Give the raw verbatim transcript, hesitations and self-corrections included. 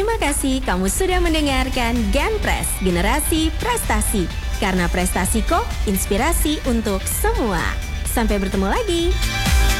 Terima kasih kamu sudah mendengarkan Genpres, Generasi Prestasi. Karena prestasi kok, inspirasi untuk semua. Sampai bertemu lagi.